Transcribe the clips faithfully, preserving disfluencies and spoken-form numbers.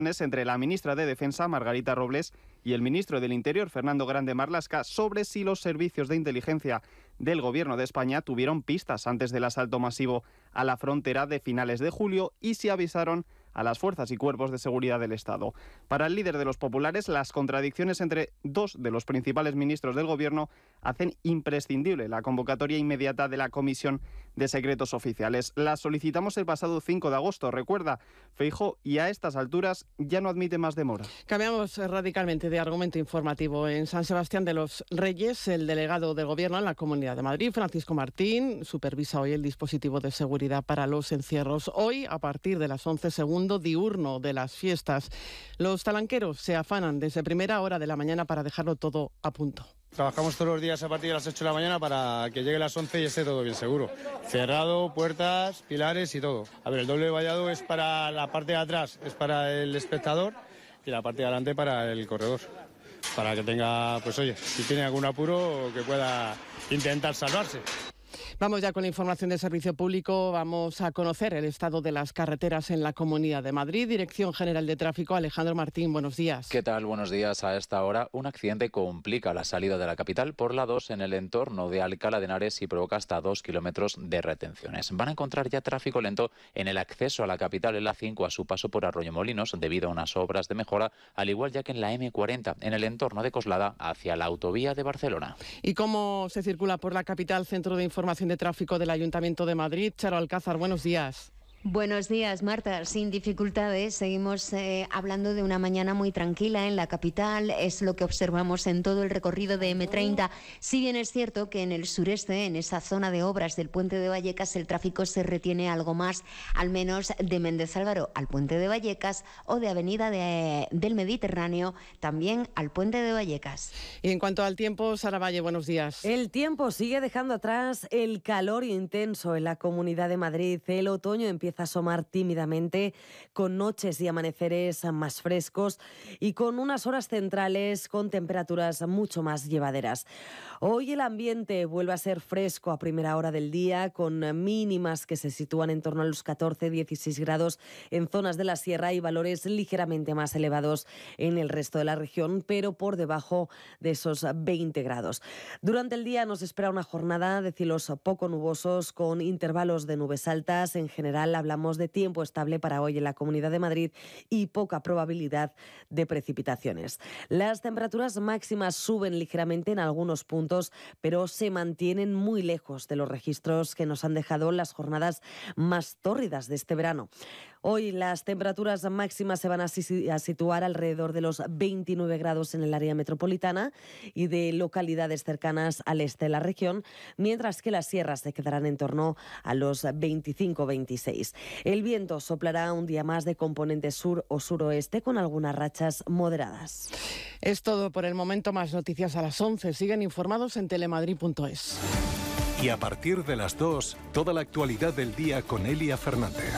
entre la ministra de Defensa, Margarita Robles, y el ministro del Interior, Fernando Grande Marlaska, sobre si los servicios de inteligencia del Gobierno de España tuvieron pistas antes del asalto masivo a la frontera de finales de julio y si avisaron a las fuerzas y cuerpos de seguridad del Estado. Para el líder de los populares, las contradicciones entre dos de los principales ministros del Gobierno hacen imprescindible la convocatoria inmediata de la Comisión de Secretos Oficiales. La solicitamos el pasado cinco de agosto, recuerda Feijóo, y a estas alturas ya no admite más demora. Cambiamos radicalmente de argumento informativo. En San Sebastián de los Reyes, el delegado del Gobierno en la Comunidad de Madrid, Francisco Martín, supervisa hoy el dispositivo de seguridad para los encierros. Hoy, a partir de las once, segundo diurno de las fiestas. Los talanqueros se afanan desde primera hora de la mañana para dejarlo todo a punto. Trabajamos todos los días a partir de las ocho de la mañana para que llegue a las once y esté todo bien seguro. Cerrado, puertas, pilares y todo. A ver, el doble vallado es para la parte de atrás, es para el espectador, y la parte de adelante para el corredor. Para que tenga, pues oye, si tiene algún apuro, que pueda intentar salvarse. Vamos ya con la información de servicio público. Vamos a conocer el estado de las carreteras en la Comunidad de Madrid. Dirección General de Tráfico, Alejandro Martín, buenos días. ¿Qué tal? Buenos días. A esta hora, un accidente complica la salida de la capital por la dos en el entorno de Alcalá de Henares y provoca hasta dos kilómetros de retenciones. Van a encontrar ya tráfico lento en el acceso a la capital en la cinco a su paso por Arroyomolinos debido a unas obras de mejora, al igual ya que en la eme cuarenta en el entorno de Coslada hacia la autovía de Barcelona. ¿Y cómo se circula por la capital? Centro de Información de Tráfico del Ayuntamiento de Madrid. Charo Alcázar, buenos días. Buenos días, Marta. Sin dificultades, seguimos eh, hablando de una mañana muy tranquila en la capital. Es lo que observamos en todo el recorrido de eme treinta. Si bien es cierto que en el sureste, en esa zona de obras del Puente de Vallecas, el tráfico se retiene algo más, al menos de Méndez Álvaro al Puente de Vallecas o de Avenida de, del Mediterráneo también al Puente de Vallecas. Y en cuanto al tiempo, Sara Valle, buenos días. El tiempo sigue dejando atrás el calor intenso en la Comunidad de Madrid. El otoño empieza a asomar tímidamente, con noches y amaneceres más frescos y con unas horas centrales con temperaturas mucho más llevaderas. Hoy el ambiente vuelve a ser fresco a primera hora del día, con mínimas que se sitúan en torno a los catorce a dieciséis grados en zonas de la sierra y valores ligeramente más elevados en el resto de la región, pero por debajo de esos veinte grados. Durante el día nos espera una jornada de cielos poco nubosos con intervalos de nubes altas. En general, hablamos de tiempo estable para hoy en la Comunidad de Madrid y poca probabilidad de precipitaciones. Las temperaturas máximas suben ligeramente en algunos puntos, pero se mantienen muy lejos de los registros que nos han dejado las jornadas más tórridas de este verano. Hoy las temperaturas máximas se van a situar alrededor de los veintinueve grados en el área metropolitana y de localidades cercanas al este de la región, mientras que las sierras se quedarán en torno a los veinticinco a veintiséis. El viento soplará un día más de componente sur o suroeste con algunas rachas moderadas. Es todo por el momento. Más noticias a las once. Siguen informados en telemadrid punto es. Y a partir de las dos, toda la actualidad del día con Elia Fernández.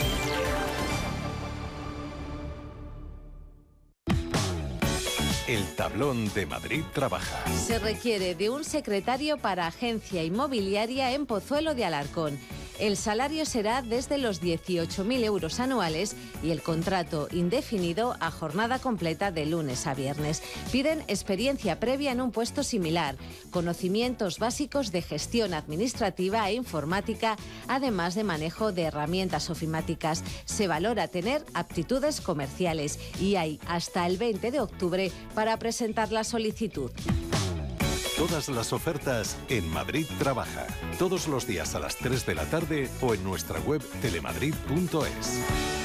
El tablón de Madrid trabaja. Se requiere de un secretario para agencia inmobiliaria en Pozuelo de Alarcón. El salario será desde los dieciocho mil euros anuales y el contrato indefinido a jornada completa de lunes a viernes. Piden experiencia previa en un puesto similar, conocimientos básicos de gestión administrativa e informática, además de manejo de herramientas ofimáticas. Se valora tener aptitudes comerciales y hay hasta el veinte de octubre para presentar la solicitud. Todas las ofertas en Madrid Trabaja. Todos los días a las tres de la tarde o en nuestra web telemadrid punto es.